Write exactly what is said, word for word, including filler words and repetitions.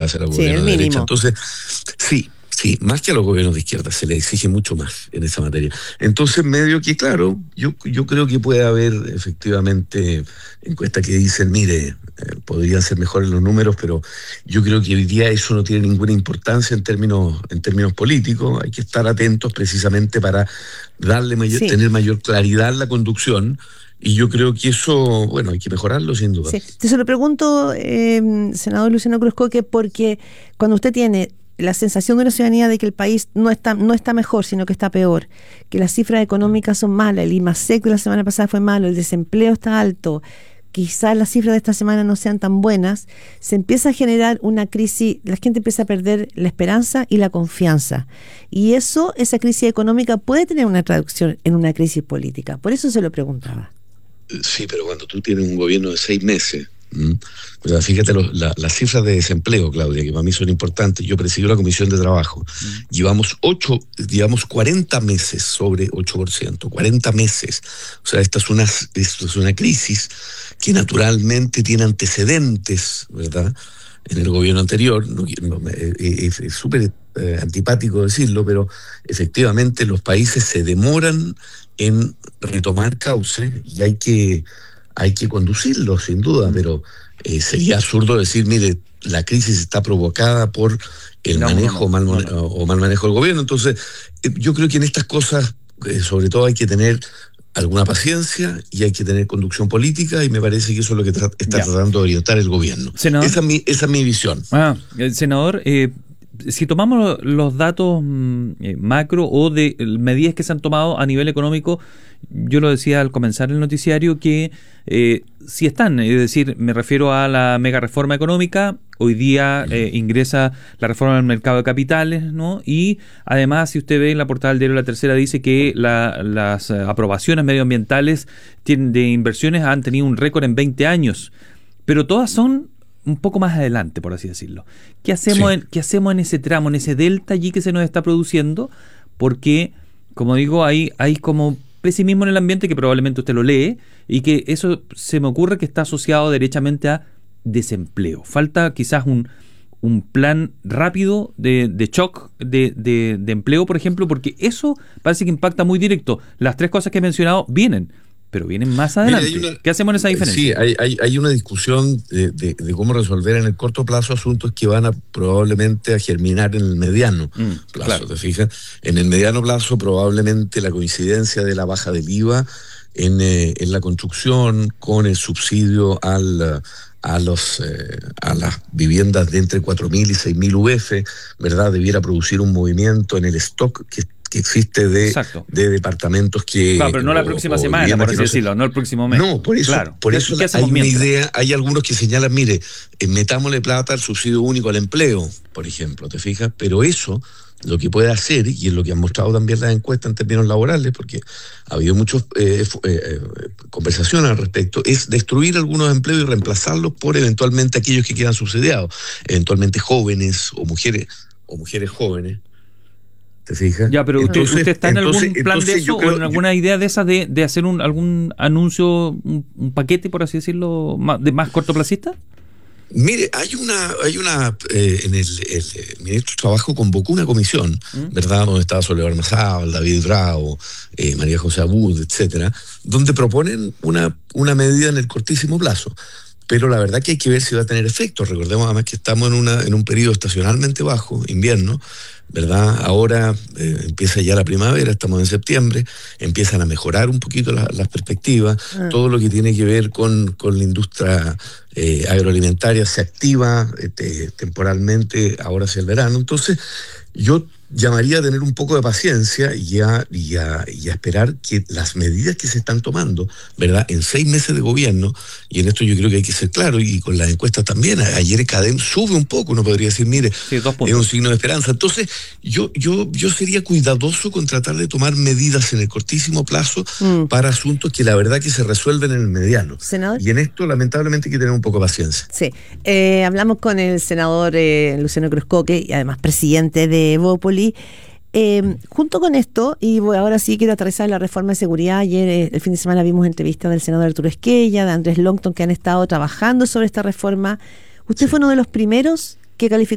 hacer al Sí, gobierno el de derecha. mínimo. Entonces, sí, sí, más que a los gobiernos de izquierda, se le exige mucho más en esa materia. Entonces, medio que, claro, yo, yo creo que puede haber efectivamente encuestas que dicen, mire, eh, podrían ser mejores los números, pero yo creo que hoy día eso no tiene ninguna importancia en términos, en términos políticos. Hay que estar atentos precisamente para darle mayor, Sí. tener mayor claridad en la conducción. Y yo creo que eso, bueno, hay que mejorarlo sin duda. Sí, te se lo pregunto, eh, senador Luciano Cruzcoque, porque cuando usted tiene la sensación de la ciudadanía de que el país no está, no está mejor, sino que está peor, que las cifras económicas son malas, el IMASEC de la semana pasada fue malo, el desempleo está alto, quizás las cifras de esta semana no sean tan buenas, se empieza a generar una crisis, la gente empieza a perder la esperanza y la confianza. Y eso, esa crisis económica puede tener una traducción en una crisis política. Por eso se lo preguntaba. Sí, pero cuando tú tienes un gobierno de seis meses, ¿m? O sea, fíjate los, la, las cifras de desempleo, Claudia, que para mí son importantes. Yo presido la Comisión de Trabajo. Mm. Llevamos ocho, llevamos cuarenta meses sobre ocho por ciento, cuarenta meses. O sea, esta es una, esta es una crisis que naturalmente tiene antecedentes, ¿verdad?, en el gobierno anterior. No, no, es es súper eh, antipático decirlo, pero efectivamente los países se demoran en retomar cauce y hay que, hay que conducirlo, sin duda, pero eh, sería absurdo decir, mire, la crisis está provocada por el no, manejo no, no, mal, no, no. o mal manejo del gobierno. Entonces, eh, yo creo que en estas cosas, eh, sobre todo, hay que tener alguna paciencia y hay que tener conducción política, y me parece que eso es lo que tra- está ya. tratando de orientar el gobierno. Senador, esa es mi, esa es mi visión. Ah, senador, eh, si tomamos los datos eh, macro o de medidas que se han tomado a nivel económico, yo lo decía al comenzar el noticiario que eh, sí están, es decir, me refiero a la mega reforma económica. Hoy día eh, ingresa la reforma del mercado de capitales, ¿no? Y además, si usted ve en la portada del diario La Tercera, dice que la, las aprobaciones medioambientales de inversiones han tenido un récord en veinte años, pero todas son un poco más adelante, por así decirlo. ¿Qué hacemos, sí. en, ¿qué hacemos en ese tramo, en ese delta allí que se nos está produciendo? Porque, como digo, hay, hay como pesimismo en el ambiente que probablemente usted lo lee, y que eso se me ocurre que está asociado derechamente a desempleo. Falta quizás un, un plan rápido de, de shock de, de, de empleo, por ejemplo, porque eso parece que impacta muy directo. Las tres cosas que he mencionado vienen, pero vienen más adelante. Mira, una, ¿qué hacemos en esa diferencia? Sí, hay, hay, hay una discusión de, de, de cómo resolver en el corto plazo asuntos que van a probablemente a germinar en el mediano mm, plazo, claro. ¿Te fijas? En el mediano plazo probablemente la coincidencia de la baja del I V A en, eh, en la construcción con el subsidio al... a los eh, a las viviendas de entre cuatro mil y seis mil U F, ¿verdad?, debiera producir un movimiento en el stock que, que existe de, de departamentos que... Claro, pero no o, la próxima semana, por así no decirlo, se... no el próximo mes. No, por eso, claro. por eso hay una mientras? idea, hay algunos que señalan, mire, eh, metámosle plata al subsidio único al empleo, por ejemplo, ¿te fijas? Pero eso... lo que puede hacer, y es lo que han mostrado también las encuestas en términos laborales, porque ha habido muchas eh, eh, conversaciones al respecto, es destruir algunos empleos y reemplazarlos por eventualmente aquellos que quedan subsidiados, eventualmente jóvenes o mujeres o mujeres jóvenes. ¿Te fijas? Ya, pero entonces, ¿usted está en entonces, algún plan de eso creo, o en alguna yo, idea de esas de, de hacer un algún anuncio, un, un paquete, por así decirlo, más, de más cortoplacista? Mire, hay una, hay una eh, en el, el, el ministro de Trabajo convocó una comisión, ¿Mm? ¿verdad?, donde estaba Soledad Armazábal, David Bravo, eh, María José Abud, etcétera, donde proponen una, una medida en el cortísimo plazo. Pero la verdad que hay que ver si va a tener efecto. Recordemos además que estamos en una en un periodo estacionalmente bajo, invierno, ¿verdad? Ahora eh, empieza ya la primavera, estamos en septiembre, empiezan a mejorar un poquito la, las perspectivas, ah. todo lo que tiene que ver con, con la industria eh, agroalimentaria se activa eh, temporalmente ahora hacia el verano. Entonces, yo llamaría a tener un poco de paciencia y a, y, a, y a esperar que las medidas que se están tomando, ¿verdad?, en seis meses de gobierno, y en esto yo creo que hay que ser claro, y con las encuestas también, ayer Cadem sube un poco, uno podría decir, mire, sí, es un signo de esperanza. Entonces, yo, yo, yo sería cuidadoso con tratar de tomar medidas en el cortísimo plazo mm. para asuntos que la verdad que se resuelven en el mediano. ¿Senador? Y en esto, lamentablemente, hay que tener un poco de paciencia. Sí. Eh, hablamos con el senador eh, Luciano Cruzcoque, y además presidente de Evópolis. Eh, junto con esto, y voy, ahora sí quiero aterrizar la reforma de seguridad. Ayer, eh, el fin de semana, vimos entrevistas del senador Arturo Esquella, de Andrés Longton, que han estado trabajando sobre esta reforma. Usted sí. fue uno de los primeros que calificó